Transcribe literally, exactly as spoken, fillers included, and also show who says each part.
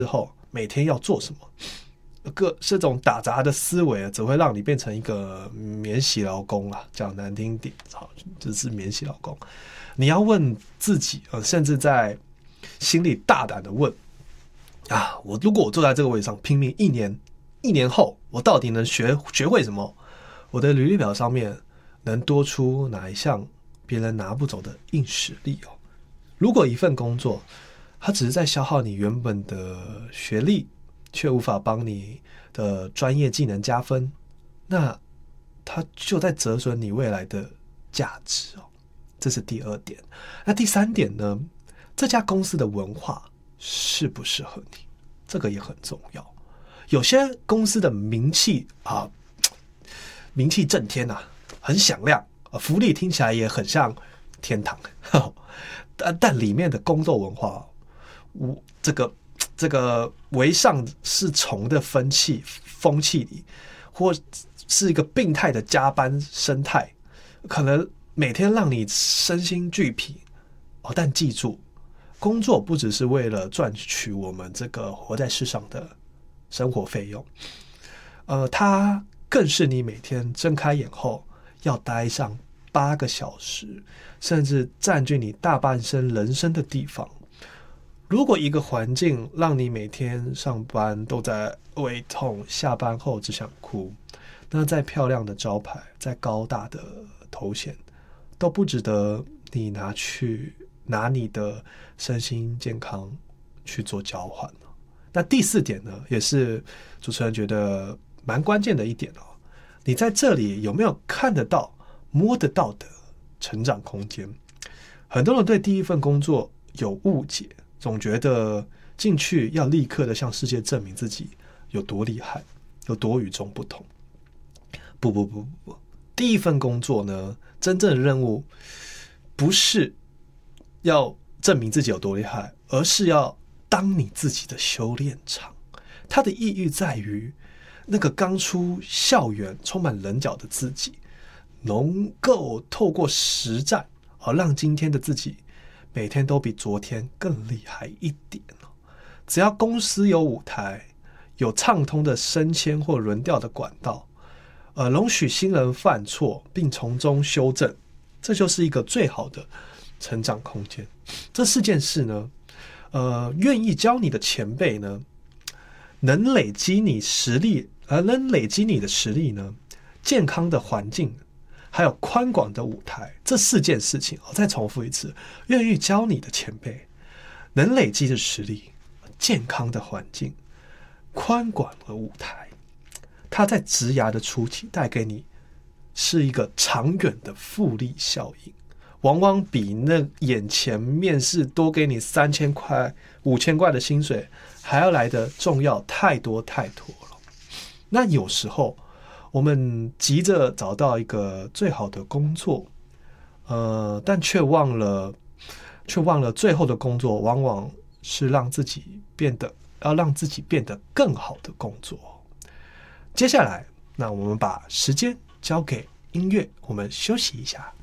Speaker 1: 后每天要做什么，各这种打杂的思维只会让你变成一个免洗劳工啦，讲难听点，就是免洗劳工。你要问自己，呃，甚至在心里大胆的问啊，我如果我坐在这个位置上拼命一年，一年后我到底能学学会什么？我的履历表上面能多出哪一项别人拿不走的硬实力哦？如果一份工作它只是在消耗你原本的学历，却无法帮你的专业技能加分，那它就在折损你未来的价值哦。这是第二点。那第三点呢？这家公司的文化适不适合你？这个也很重要。有些公司的名气啊，名气震天啊，很响亮，福利听起来也很像天堂，但但里面的工作文化，这个这个为上是虫的风气风气里，或是一个病态的加班生态，可能每天让你身心俱疲。哦，但记住，工作不只是为了赚取我们这个活在世上的生活费用，呃，它更是你每天睁开眼后要待上八个小时，甚至占据你大半生人生的地方。如果一个环境让你每天上班都在胃痛，下班后只想哭，那再漂亮的招牌，再高大的头衔，都不值得你拿去拿你的身心健康去做交换。那第四点呢，也是主持人觉得蛮关键的一点哦。你在这里有没有看得到、摸得到的成长空间？很多人对第一份工作有误解，总觉得进去要立刻的向世界证明自己有多厉害，有多与众不同。不不不不不，第一份工作呢，真正的任务不是要证明自己有多厉害，而是要当你自己的修炼场。它的意义在于，那个刚出校园充满棱角的自己，能够透过实战，而让今天的自己每天都比昨天更厉害一点。只要公司有舞台，有畅通的升迁或轮调的管道，呃，容许新人犯错并从中修正，这就是一个最好的成长空间。这四件事呢，呃，愿意教你的前辈呢，能累积你实力，而能累积你的实力呢，健康的环境，还有宽广的舞台，这四件事情，我再重复一次，愿意教你的前辈，能累积的实力，健康的环境，宽广的舞台，它在职涯的初期带给你是一个长远的复利效应，往往比那眼前面试多给你三千块、五千块的薪水还要来的重要太多太多了。那有时候我们急着找到一个最好的工作，呃，但却忘了，却忘了最后的工作往往是让自己变得，要让自己变得更好的工作。接下来，那我们把时间交给音乐，我们休息一下。